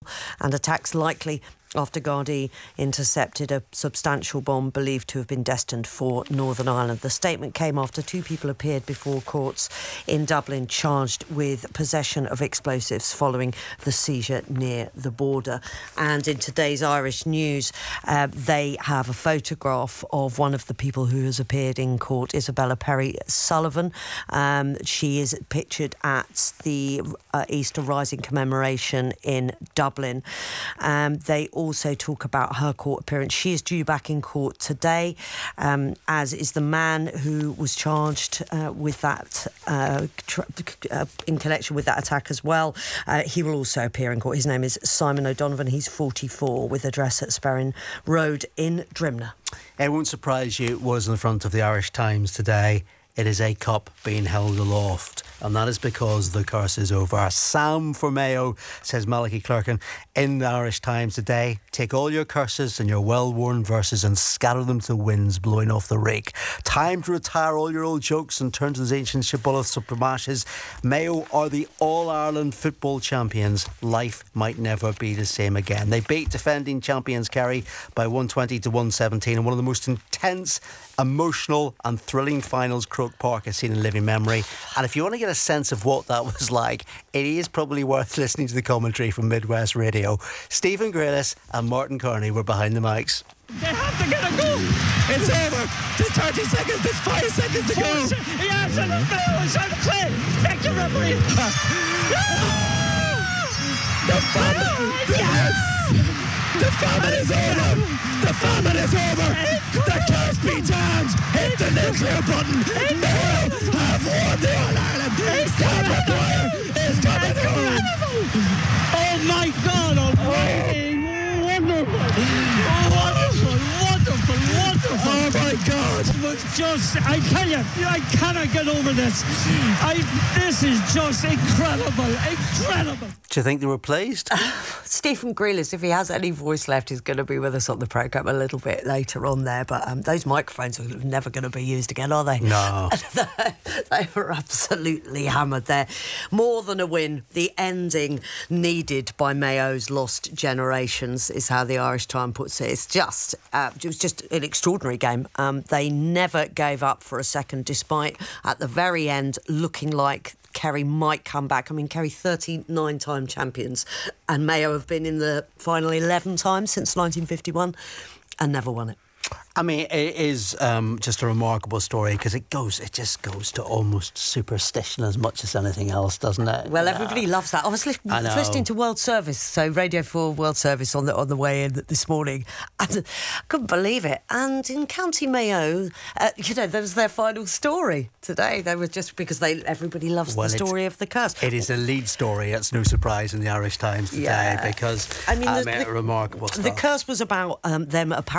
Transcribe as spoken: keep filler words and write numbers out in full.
and attacks likely after Gardaí intercepted a substantial bomb believed to have been destined for Northern Ireland. The statement came after two people appeared before courts in Dublin charged with possession of explosives following the seizure near the border. And in today's Irish news, uh, they have a photograph of one of the people who has appeared in court, Isabella Perry Sullivan. Um, she is pictured at the uh, Easter Rising commemoration in Dublin. Um, they also talk about her court appearance. She is due back in court today, um, as is the man who was charged uh, with that, uh, tr- uh, in connection with that attack as well. Uh, he will also appear in court. His name is Simon O'Donovan. He's forty-four, with address at Sperrin Road in Drimnagh. It won't surprise you, it was in the front of the Irish Times today. It is a cup being held aloft, and that is because the curse is over. Sam for Mayo, says Malachi Clerkin in the Irish Times today. Take all your curses and your well-worn verses and scatter them to the winds blowing off the rake. Time to retire all your old jokes and turn to those ancient shibboleths of Supermashes. Mayo are the All-Ireland football champions. Life might never be the same again. They beat defending champions Kerry by one twenty to one seventeen in one of the most intense, emotional and thrilling finals Croke Park has seen in living memory. And if you want to get a sense of what that was like, it is probably worth listening to the commentary from Midwest Radio. Stephen Graylis and Martin Kearney were behind the mics. They have to get a goal. It's over. There's thirty seconds. There's five seconds to go. He has it. It's on the play. Thank you, referee. The famine. Yes. The famine is over. The famine is over. The curse be turned. Hit the nuclear button. Mayo have won the All-Ireland. Sam McGuire is coming home. Oh my God almighty. Wonderful. Wonderful, wonderful, wonderful. Oh my God. It was just, I tell you, I cannot get over this. I, this is just incredible, incredible. Do you think they were pleased? Stephen Grealish, if he has any voice left, is going to be with us on the programme a little bit later on there. But um, those microphones are never going to be used again, are they? No. They were absolutely hammered there. More than a win, the ending needed by Mayo's lost generations is how the Irish Times puts it. It's just, uh, it was just an extraordinary game. Um, they never gave up for a second, despite at the very end looking like Kerry might come back. I mean, Kerry thirty-nine time champions, and Mayo have been in the final eleven times since nineteen fifty-one and never won it. I mean, it is um, just a remarkable story because it goes, it just goes to almost superstition as much as anything else, doesn't it? Well, everybody uh, loves that. I was li- I listening to World Service, so Radio four World Service on the on the way in this morning, and I couldn't believe it. And in County Mayo, uh, you know, that was their final story today. They were just because they everybody loves well, the story of the curse. It is a lead story. It's no surprise in the Irish Times today yeah. because I mean, I the, mean the, remarkable stuff. The curse was about um, them apparently.